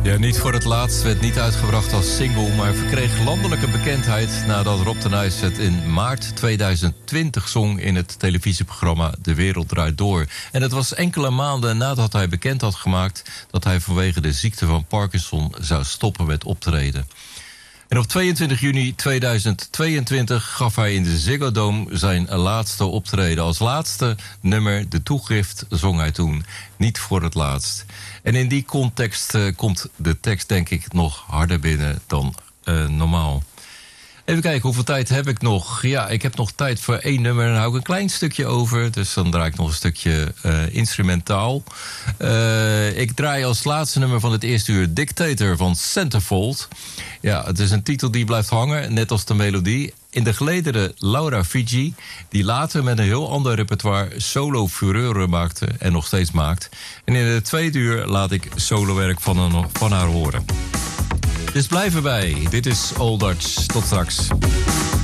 Ja, niet voor het laatst, werd niet uitgebracht als single, maar verkreeg landelijke bekendheid nadat Rob de Nijs het in maart 2020 zong in het televisieprogramma De Wereld Draait Door. En het was enkele maanden nadat hij bekend had gemaakt dat hij vanwege de ziekte van Parkinson zou stoppen met optreden. En op 22 juni 2022 gaf hij in de Ziggo Dome zijn laatste optreden. Als laatste nummer, De Toegift, zong hij toen. Niet voor het laatst. En in die context komt de tekst denk ik nog harder binnen dan normaal. Even kijken, hoeveel tijd heb ik nog? Ja, ik heb nog tijd voor 1 nummer. Dan hou ik een klein stukje over. Dus dan draai ik nog een stukje instrumentaal. Ik draai als laatste nummer van het eerste uur Dictator van Centerfold. Ja, het is een titel die blijft hangen, net als de melodie. In de gelederen Laura Fiji, die later met een heel ander repertoire solo fureuren maakte en nog steeds maakt. En in het tweede uur laat ik solowerk van haar horen. Dus blijf erbij. Dit is Old Dutch. Tot straks.